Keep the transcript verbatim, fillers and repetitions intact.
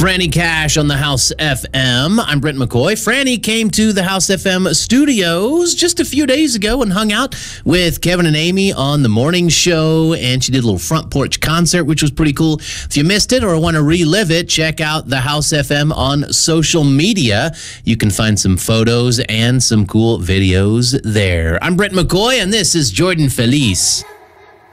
Franny Cash on the House F M. I'm Brent McCoy. Franny came to the House F M studios just a few days ago and hung out with Kevin and Amy on the morning show, and she did a little front porch concert, which was pretty cool. If you missed it or want to relive it, check out the House F M on social media. You can find some photos and some cool videos there. I'm Brent McCoy, and this is Jordan Feliz.